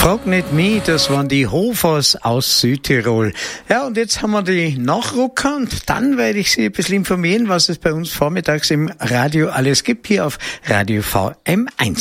Frag nicht mich, das waren die Hofers aus Südtirol. Ja, und jetzt haben wir die Nachrucker und dann werde ich Sie ein bisschen informieren, was es bei uns vormittags im Radio alles gibt, hier auf Radio VM1.